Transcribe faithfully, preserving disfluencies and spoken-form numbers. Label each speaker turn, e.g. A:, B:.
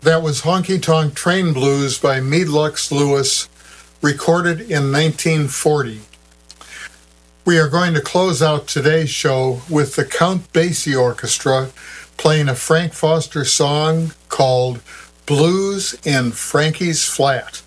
A: That was Honky Tonk Train Blues by Meadlux Lewis, recorded in nineteen forty. We are going to close out today's show with the Count Basie Orchestra playing a Frank Foster song called Blues in Frankie's Flat.